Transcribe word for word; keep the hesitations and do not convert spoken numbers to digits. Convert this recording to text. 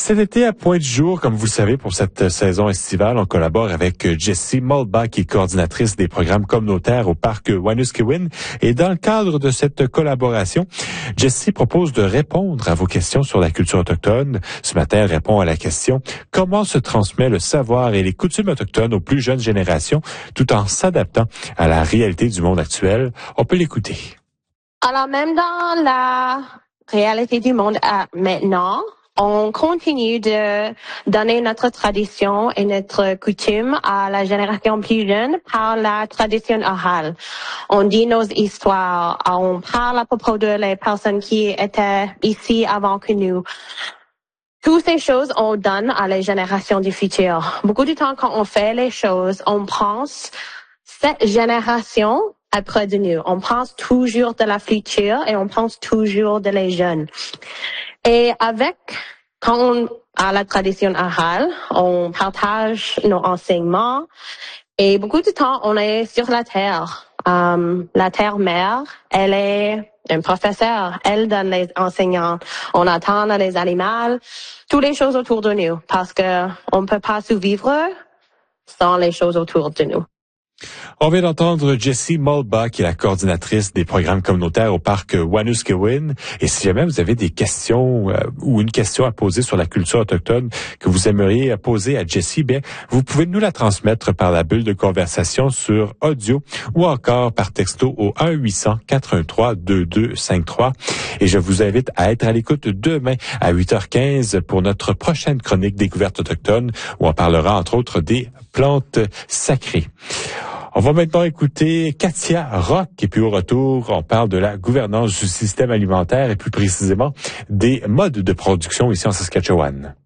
Cet été, à Pointe-du-Jour, comme vous le savez, pour cette saison estivale, on collabore avec Jessie Mulbach, qui est coordinatrice des programmes communautaires au parc Wanuskewin. Et dans le cadre de cette collaboration, Jessie propose de répondre à vos questions sur la culture autochtone. Ce matin, elle répond à la question « Comment se transmet le savoir et les coutumes autochtones aux plus jeunes générations, tout en s'adaptant à la réalité du monde actuel? » On peut l'écouter. Alors, même dans la réalité du monde à maintenant, on continue de donner notre tradition et notre coutume à la génération plus jeune par la tradition orale. On dit nos histoires, on parle à propos de les personnes qui étaient ici avant que nous. Toutes ces choses, on donne à les générations du futur. Beaucoup de temps, quand on fait les choses, on pense cette génération après de nous. On pense toujours de la future et on pense toujours de les jeunes. Et avec, quand on a la tradition orale, on partage nos enseignements et beaucoup de temps, on est sur la terre. Um, la terre-mère, elle est un professeur. Elle donne les enseignants. On attend les animaux, toutes les choses autour de nous parce que on ne peut pas survivre sans les choses autour de nous. On vient d'entendre Jessie Mulbach, qui est la coordinatrice des programmes communautaires au parc Wanuskewin. Et si jamais vous avez des questions euh, ou une question à poser sur la culture autochtone que vous aimeriez poser à Jessie, bien, vous pouvez nous la transmettre par la bulle de conversation sur audio ou encore par texto au un huit cents quatre un trois deux deux cinq trois. Et je vous invite à être à l'écoute demain à huit heures quinze pour notre prochaine chronique Découverte autochtone où on parlera entre autres des plantes sacrées. On va maintenant écouter Katia Rock et puis au retour, on parle de la gouvernance du système alimentaire et plus précisément des modes de production ici en Saskatchewan.